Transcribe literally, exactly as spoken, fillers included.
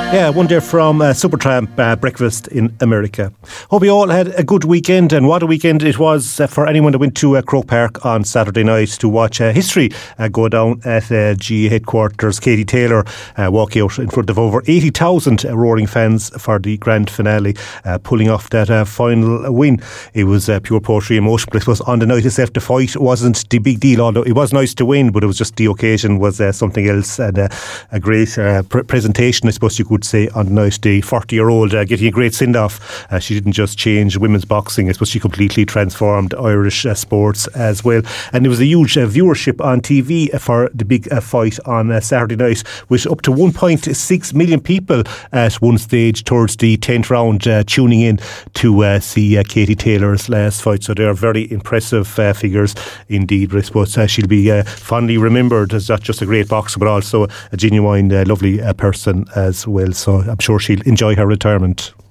Yeah, one there from uh, Supertramp uh, Breakfast in America. Hope you all had a good weekend, and what a weekend it was uh, for anyone that went to uh, Croke Park on Saturday night to watch uh, history uh, go down at uh, G A headquarters. Katie Taylor uh, walking out in front of over eighty thousand uh, roaring fans for the grand finale, uh, pulling off that uh, final win. It was uh, pure poetry emotion, but I suppose on the night itself the fight wasn't the big deal, although it was nice to win, but it was just the occasion was uh, something else, and uh, a great uh, pr- presentation, I suppose you could say, on the night. The forty year old uh, getting a great send off. Uh, she didn't just change women's boxing, I suppose she completely transformed Irish uh, sports as well. And there was a huge uh, viewership on T V for the big uh, fight on uh, Saturday night, with up to one point six million people at one stage towards the tenth round uh, tuning in to uh, see uh, Katie Taylor's last fight. So they are very impressive uh, figures indeed. But I suppose uh, she'll be uh, fondly remembered as not just a great boxer, but also a genuine uh, lovely uh, person as well. So I'm sure she'll enjoy her retirement.